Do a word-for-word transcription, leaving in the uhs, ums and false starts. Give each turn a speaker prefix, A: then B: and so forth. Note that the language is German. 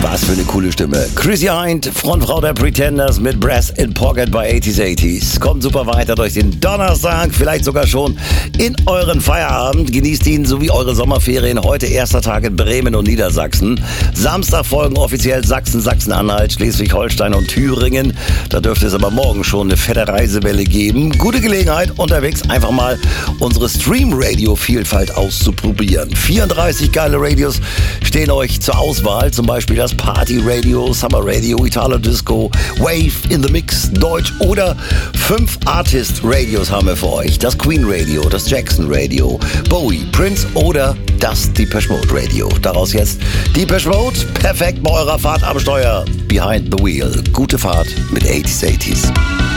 A: Was für eine coole Stimme. Chrissy Hind, Frontfrau der Pretenders mit Brass in Pocket bei achtziger achtziger. Kommt super weiter durch den Donnerstag, vielleicht sogar schon in euren Feierabend. Genießt ihn sowie eure Sommerferien. Heute erster Tag in Bremen und Niedersachsen. Samstag folgen offiziell Sachsen, Sachsen-Anhalt, Schleswig-Holstein und Thüringen. Da dürfte es aber morgen schon eine fette Reisewelle geben. Gute Gelegenheit, unterwegs einfach mal unsere Stream-Radio-Vielfalt auszuprobieren. vierunddreißig geile Radios stehen euch zur Auswahl. Zum Beispiel das Party Radio, Summer Radio, Italo Disco, Wave in the Mix, Deutsch oder fünf Artist Radios haben wir für euch. Das Queen Radio, das Jackson Radio, Bowie, Prince oder das Depeche Mode Radio. Daraus jetzt Depeche Mode, perfekt bei eurer Fahrt am Steuer. Behind the Wheel. Gute Fahrt mit achtziger achtziger.